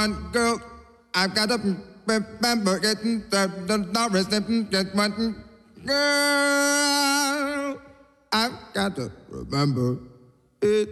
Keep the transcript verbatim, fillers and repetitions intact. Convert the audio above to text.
one girl. I've got to remember it. The Doris get one girl. I've got to remember it.